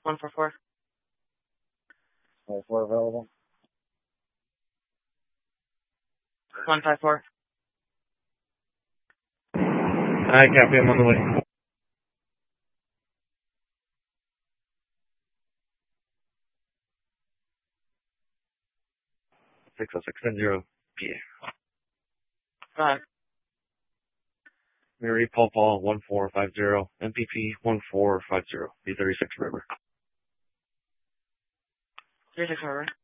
144. 4 available. 154. I copy. I'm on the way. 60610 PA. Go ahead. Mary Paul 1450, MPP 1450, B36 River. 36 River.